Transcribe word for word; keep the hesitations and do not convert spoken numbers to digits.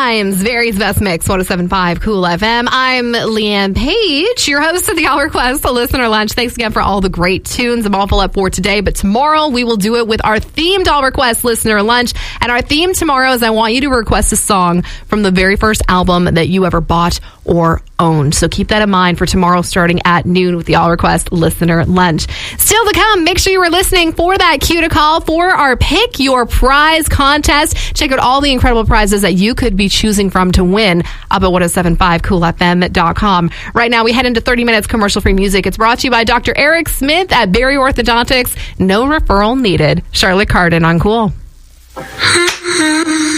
times. Vary's Best Mix, one oh seven point five Cool F M. I'm Leanne Page, your host of the All Request, the Listener Lunch. Thanks again for all the great tunes. I'm all full up for today, but tomorrow we will do it with our themed All Request Listener Lunch. And our theme tomorrow is I want you to request a song from the very first album that you ever bought or owned. So keep that in mind for tomorrow starting at noon with the All Request Listener Lunch. Still to come, make sure you are listening for that cue to call for our Pick Your Prize contest. Check out all the incredible prizes that you could be choosing from to win up at ten seventy-five cool f m dot com. Right now, we head into thirty minutes commercial-free music. It's brought to you by Doctor Eric Smith at Barry Orthodontics. No referral needed. Charlotte Cardin on Cool.